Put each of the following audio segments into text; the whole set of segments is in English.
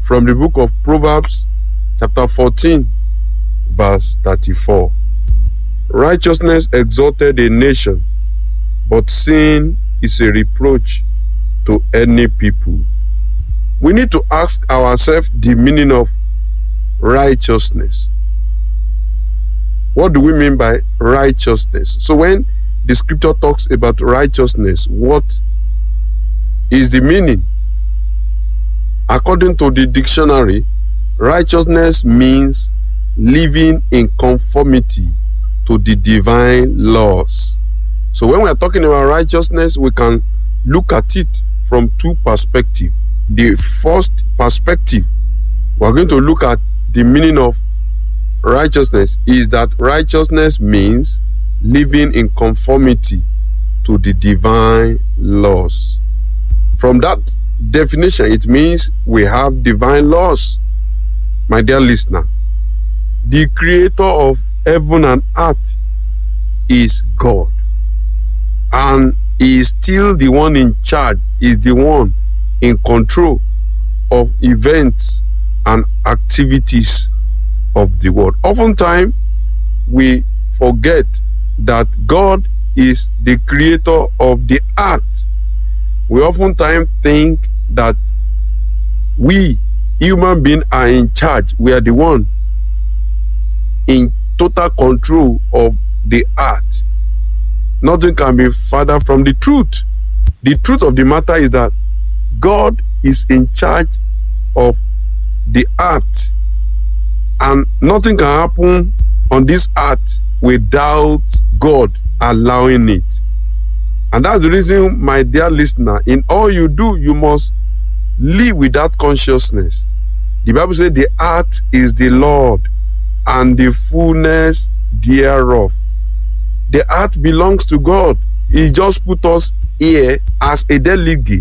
from the book of Proverbs, chapter 14, verse 34. Righteousness exalted a nation, but sin is a reproach to any people. We need to ask ourselves the meaning of righteousness. What do we mean by righteousness? So when the scripture talks about righteousness, what is the meaning? According to the dictionary, righteousness means living in conformity to the divine laws. So when we are talking about righteousness, we can look at it from two perspectives. The first perspective, we are going to look at the meaning of righteousness is that righteousness means living in conformity to the divine laws. From that definition, it means we have divine laws. My dear listener, the creator of heaven and earth is God, and he is still the one in charge, is the one in control of events and activities of the world. Oftentimes, we forget that God is the creator of the earth. We oftentimes think that we, human beings, are in charge. We are the one in total control of the earth. Nothing can be further from the truth. The truth of the matter is that God is in charge of the earth, and nothing can happen on this earth without God allowing it. And that's the reason, my dear listener, in all you do, you must live with that consciousness. The Bible says the earth is the Lord and the fullness thereof. The earth belongs to God. He just put us here as a delegate.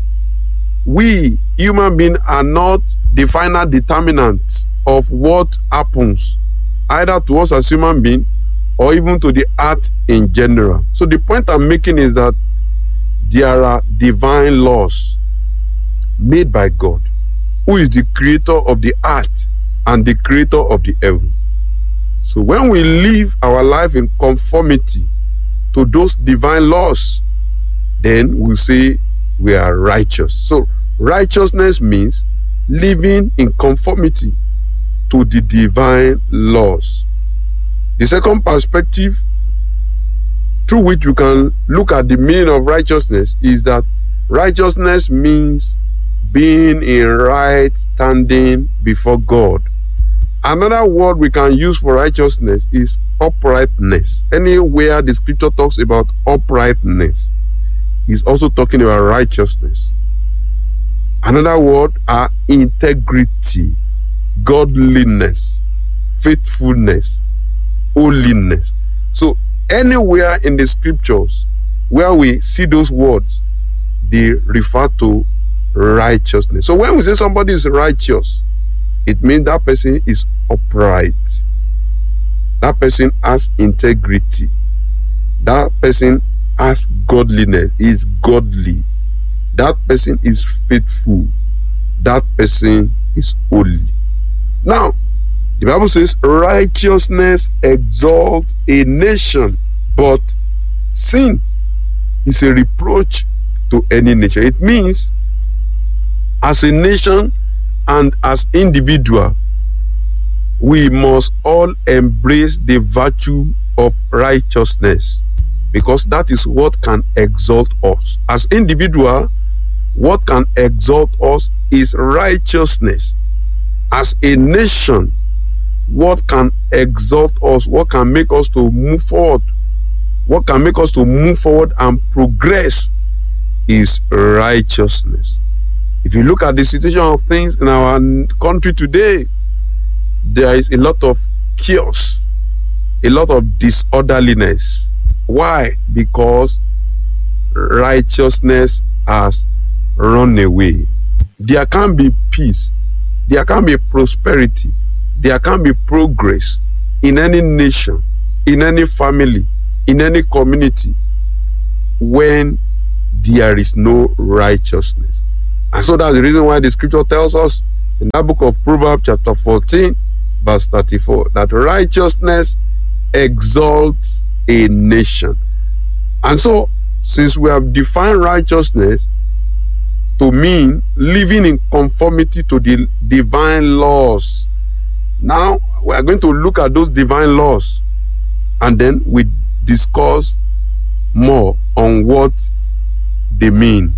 We, human beings, are not the final determinants of what happens, either to us as human beings or even to the earth in general. So the point I'm making is that there are divine laws made by God, who is the creator of the earth and the creator of the heaven. So when we live our life in conformity to those divine laws, then we say we are righteous. So righteousness means living in conformity to the divine laws. The second perspective through which you can look at the meaning of righteousness is that righteousness means being in right standing before God. Another word we can use for righteousness is uprightness. Anywhere the scripture talks about uprightness, is also talking about righteousness. Another word are integrity, godliness, faithfulness, holiness. So anywhere in the scriptures where we see those words, they refer to righteousness. So when we say somebody is righteous, it means that person is upright. That person has integrity. That person has godliness, is godly. That person is faithful. That person is holy. Now, the Bible says righteousness exalts a nation, but sin is a reproach to any nation. It means as a nation and as individual, we must all embrace the virtue of righteousness, because that is what can exalt us. As individual, what can exalt us is righteousness. As a nation, what can exalt us, what can make us to move forward, what can make us to move forward and progress is righteousness. If you look at the situation of things in our country today, there is a lot of chaos, a lot of disorderliness. Why? Because righteousness has run away. There can't be peace, there can't be prosperity, there can't be progress in any nation, in any family, in any community, when there is no righteousness. And so that's the reason why the scripture tells us in that book of Proverbs chapter 14 verse 34, that righteousness exalts a nation. And so, since we have defined righteousness to mean living in conformity to the divine laws, now we are going to look at those divine laws, and then we discuss more on what they mean.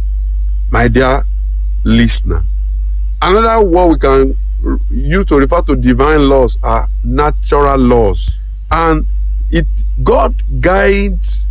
My dear listener, another word we can use to refer to divine laws are natural laws. And God guides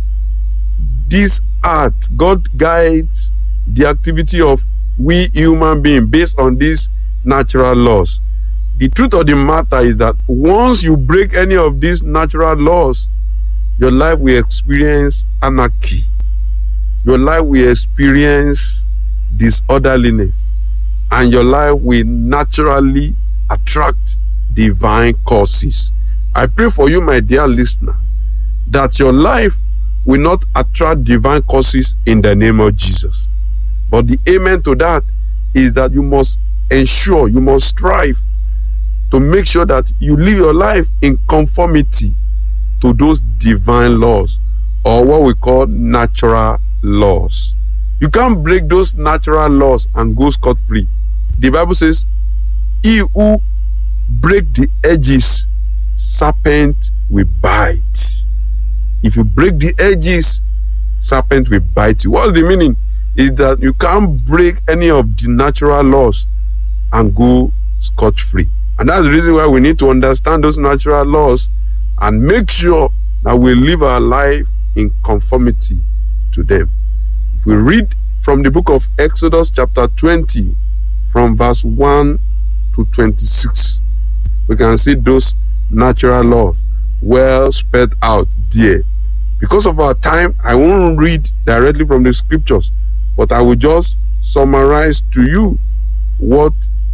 this art, God guides the activity of we human beings based on these natural laws. The truth of the matter is that once you break any of these natural laws, your life will experience anarchy. Your life will experience disorderliness. And your life will naturally attract divine causes. I pray for you, my dear listener, that your life will not attract divine causes in the name of Jesus. But the amen to that is that you must ensure, you must strive to make sure that you live your life in conformity to those divine laws, or what we call natural laws. You can't break those natural laws and go scot-free. The Bible says, he who break the edges, serpent will bite. If you break the edges, serpent will bite you. What's the meaning? Is that you can't break any of the natural laws and go scot-free. And that's the reason why we need to understand those natural laws and make sure that we live our life in conformity to them. If we read from the book of Exodus chapter 20, from verse 1 to 26, we can see those natural laws well spelled out there. Because of our time, I won't read directly from the scriptures, but I will just summarize to you what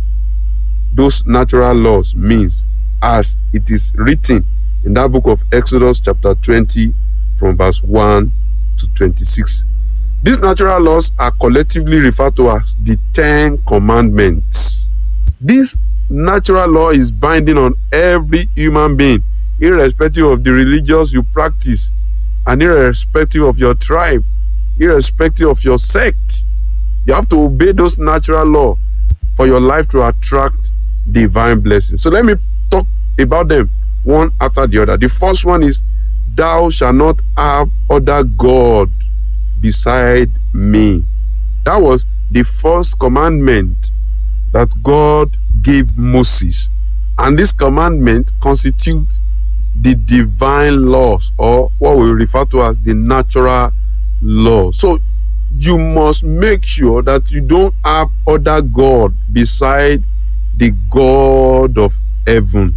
those natural laws means as it is written in that book of Exodus chapter 20 from verse 1 to 26. These natural laws are collectively referred to as the 10 Commandments. This natural law is binding on every human being, irrespective of the religions you practice, and irrespective of your tribe, irrespective of your sect. You have to obey those natural laws for your life to attract divine blessings. So let me talk about them one after the other. The first one is, thou shalt not have other God beside me. That was the first commandment that God gave Moses. And this commandment constitutes the divine laws, or what we refer to as the natural law. So you must make sure that you don't have other God beside the God of heaven.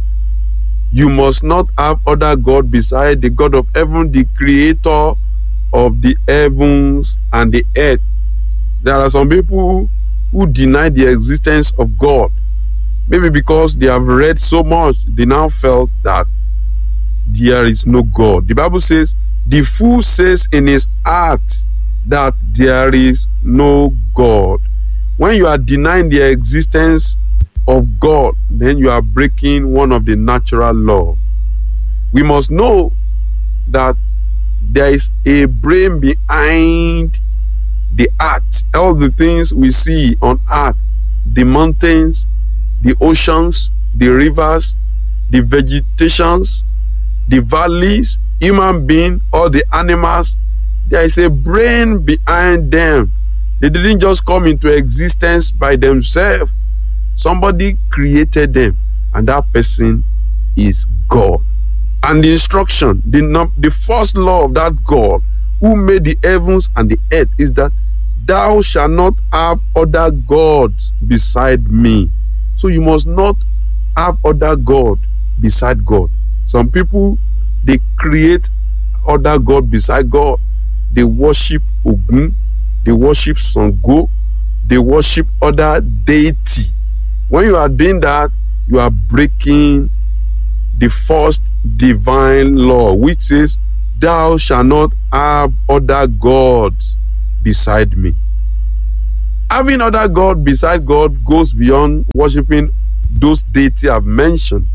You must not have other God beside the God of heaven, the creator of the heavens and the earth. There are some people who deny the existence of God. Maybe because they have read so much, they now felt that there is no God. The Bible says, the fool says in his heart that there is no God. When you are denying the existence of God, then you are breaking one of the natural laws. We must know that there is a brain behind the earth. All the things we see on earth, the mountains, the oceans, the rivers, the vegetations, the valleys, human beings, all the animals, there is a brain behind them. They didn't just come into existence by themselves. Somebody created them, and that person is God. And the instruction, the first law of that God who made the heavens and the earth is that thou shalt not have other gods beside me. So you must not have other God beside God. Some people, they create other God beside God. They worship Ogun, they worship Sango, they worship other deity. When you are doing that, you are breaking the first divine law, which says, thou shalt not have other gods beside me. Having other God beside God goes beyond worshiping those deities I've mentioned.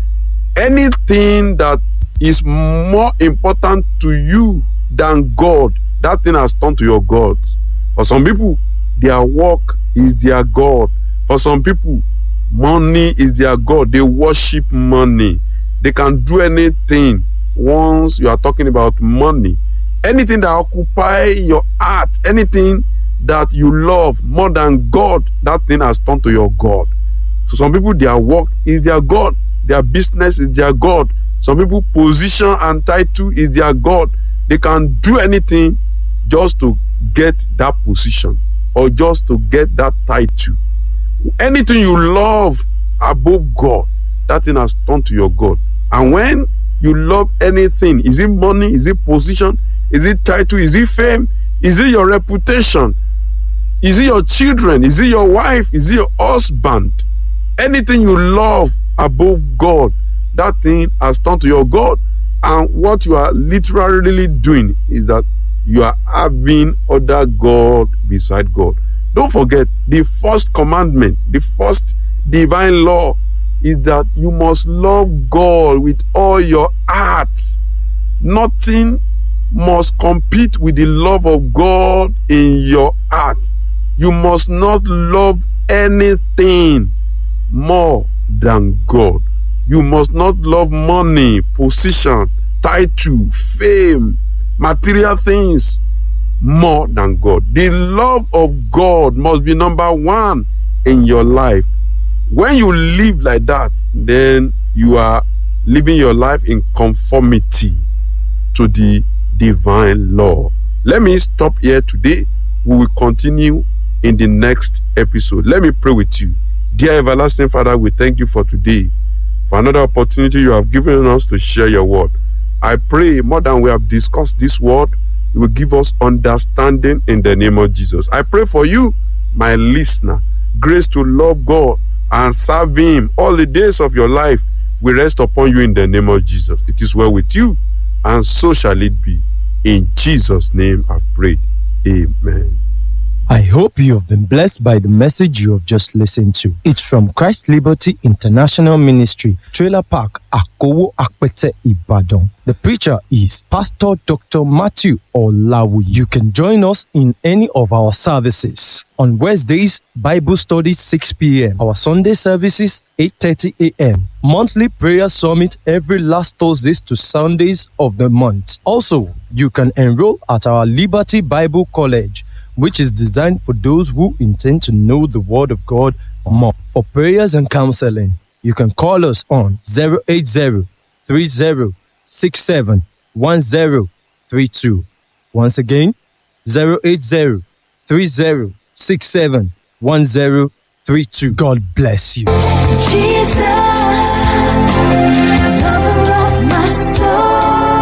Anything that is more important to you than God, that thing has turned to your gods. For some people, their work is their God. For some people, money is their God. They worship money. They can do anything once you are talking about money. Anything that occupies your heart, anything that you love more than God, that thing has turned to your God. So some people, their work is their God. Their business is their God. Some people, position and title is their God. They can do anything just to get that position or just to get that title. Anything you love above God, that thing has turned to your God. And when you love anything, is it money, is it position, is it title, is it fame, is it your reputation, is it your children, is it your wife, is it your husband? Anything you love above God, that thing has turned to your God. And what you are literally doing is that you are having other God beside God. Don't forget, the first commandment, the first divine law is that you must love God with all your heart. Nothing must compete with the love of God in your heart. You must not love anything more than God. You must not love money, position, title, fame, material things more than God. The love of God must be number one in your life. When you live like that, then you are living your life in conformity to the divine law. Let me stop here today. We will continue in the next episode. Let me pray with you. Dear everlasting Father, we thank you for today, for another opportunity you have given us to share your word. I pray more than we have discussed this word, you will give us understanding in the name of Jesus. I pray for you, my listener, grace to love God and serve Him all the days of your life will rest upon you in the name of Jesus. It is well with you, and so shall it be. In Jesus' name I've prayed. Amen. I hope you have been blessed by the message you have just listened to. It's from Christ Liberty International Ministry, Trailer Park, Akowo Akpete, Ibadan. The preacher is Pastor Dr. Matthew Olawi. You can join us in any of our services. On Wednesdays, Bible studies 6 p.m. Our Sunday services 8:30 a.m. Monthly prayer summit every last Thursdays to Sundays of the month. Also, you can enroll at our Liberty Bible College, which is designed for those who intend to know the Word of God more. For prayers and counseling, you can call us on 080-3067-1032. Once again, 080-3067-1032. God bless you. Jesus, lover of my soul.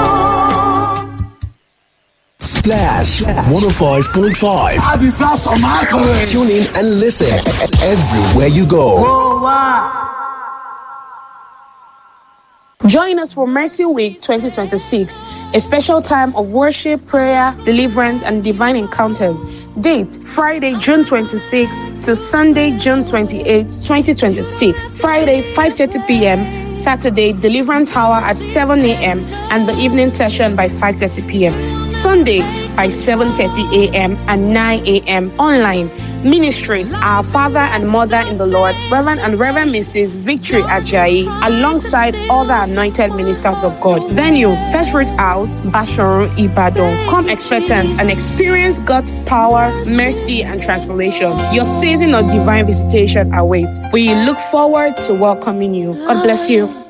Splash 105.5. I deserve some accolades. Tune in and listen everywhere you go. Oh, wow. Join us for Mercy Week 2026, a special time of worship, prayer, deliverance, and divine encounters. Date, Friday, June 26 to Sunday, June 28, 2026. Friday, 5:30 p.m. Saturday, deliverance hour at 7 a.m. and the evening session by 5:30 p.m. Sunday by 7:30 a.m. and 9 a.m. online. Ministry, our Father and Mother in the Lord, Reverend and Reverend Mrs. Victory Ajayi, alongside other anointed ministers of God. Venue, First Fruit House, Basharun, Ibadan. Come expectant and experience God's power, mercy, and transformation. Your season of divine visitation awaits. We look forward to welcoming you. God bless you.